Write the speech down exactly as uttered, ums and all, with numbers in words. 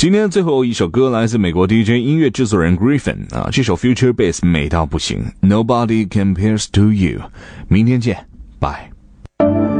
今天最后一首歌来自美国 D J 音乐制作人 Griffin 啊，这首 Future Bass 美到不行 Nobody Compares to You。 明天见，拜。